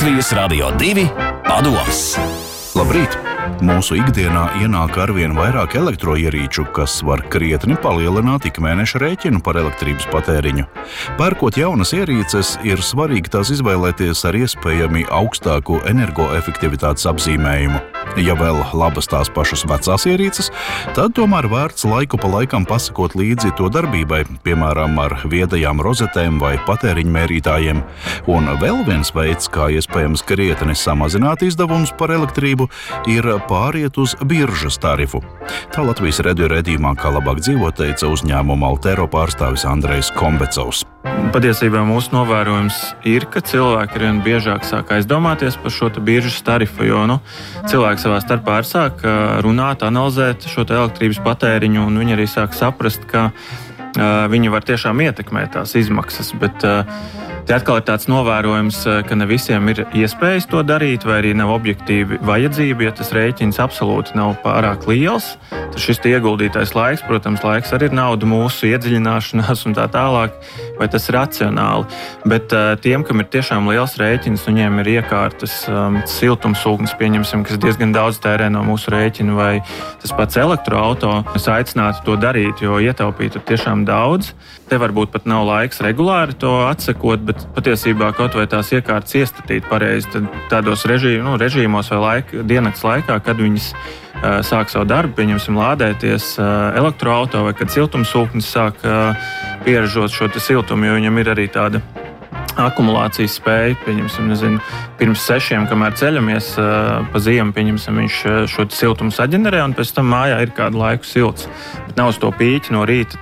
Latvijas Radio 2 padoms. Labrīt! Mūsu ikdienā ienāk arvien vairāk elektroierīču, kas var krietni palielināt ikmēneša rēķinu par elektrības patēriņu. Pērkot jaunas ierīces, ir svarīgi tās izvēlēties ar iespējami augstāku energoefektivitātes apzīmējumu. Ja vēl labas tās pašas vecās ierīces, tad tomēr vērts laiku pa laikam pasakot līdzi to darbībai, piemēram, ar viedajām rozetēm vai patēriņu mērītājiem. Un vēl viens veids, kā iespējams krietni samazināt izdevumus par elektrību, ir pāriet uz biržas tarifu. Tā Latvijas radio raidījumā Kā labāk dzīvot teica uzņēmuma Altero pārstāvis Andrejs Kombecovs. Patiesībā mūsu novērojums ir, ka cilvēki arvien biežāk sāk aizdomāties par šo biržas tarifu, jo cilvēki savā starpā arī sāk runāt, analizēt šo elektrības patēriņu, un viņi arī sāk saprast, ka viņi var tiešām ietekmēt tās izmaksas, bet te atkal ir tāds novērojums, ka ne visiem ir iespējas to darīt, vai arī nav objektīvi vajadzība, ja tas rēķins absolūti nav pārāk liels. Tad šis ieguldītais laiks, protams, laiks arī ir nauda mūsu iedziļināšanās un tā tālāk, vai tas ir racionāli. Bet tiem, kam ir tiešām liels rēķins, viņiem ir iekārtas siltumsūknis, pieņemsim, kas diezgan daudz tērē no mūsu rēķina, vai tas pats elektroauto, es aicinātu to darīt, jo ietaupīt ir tiešām daudz. Te varbūt pat nav laiks regulāri to atsekot, bet patiesībā kaut vai tās iekārtas iestatīt pareizi, tad tādos režīmos vai diennakts laikā, kad viņas sāk savu darbu, pieņemsim, lādēties elektroauto, vai kad siltumsūknis sāk pieražot šo siltumu, jo viņam ir arī tāda akumulācijas spēja, pieņemsim, pirms 6, kamēr ceļamies pa ziemu, pieņemsim, viņš šo siltumu saģenerē, un pēc tam mājā ir kādu laiku silts. Bet nav uz to pīķi no rīta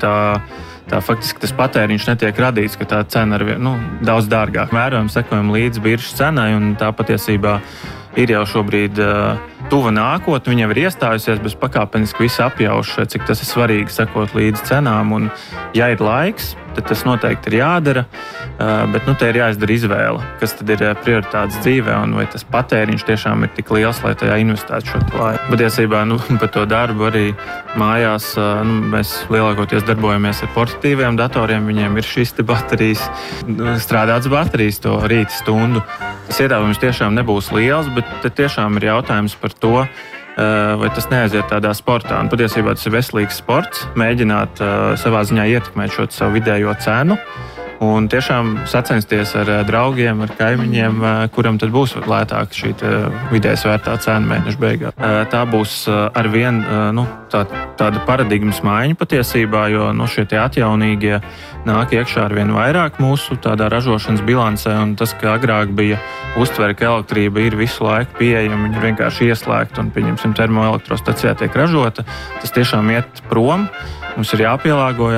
tā faktiski tas patēriņš netiek radīts, ka tā cena ir daudz dārgāk. Vērojam, sekojam līdzi biržas cenai, un tā patiesībā ir jau šobrīd tuva nākotne, viņa ir iestājusies, bet pakāpeniski viss apjauš, cik tas ir svarīgi sekot līdzi cenām, un ja ir laiks, tad tas noteikti ir jādara, bet te ir jāizdara izvēle, kas tad ir prioritātes dzīvē, un vai tas patēriņš tiešām ir tik liels, lai tajā investētu šo laiku. Patiesībā par to darbu arī mājās mēs lielākoties darbojamies ar portatīviem datoriem, viņiem ir šīs baterijas, strādātas baterijas to rīta stundu. Tas ietaupījums tiešām nebūs liels, bet te tiešām ir jautājums par to, vai tas neaiziet tādā sportā. Un patiesībā tas ir veselīgs sports, mēģināt savā ziņā ietekmēt šo savu vidējo cenu un tiešām sacensties ar draugiem, ar kaimiņiem, kuram tad būs lētāka šī vidējas vērtā cena mēneša beigās. Tā būs arvien tāda paradigmas maiņa patiesībā, jo šie atjaunīgie nāk iekšā arvien vairāk mūsu tādā ražošanas bilancē, un tas, ka agrāk bija uztvere, ka elektrība ir visu laiku pieejama, viņa vienkārši ieslēgta un, pieņemsim, termoelektrostacijā tiek ražota, tas tiešām iet prom. Mums ir jāpielāgojas.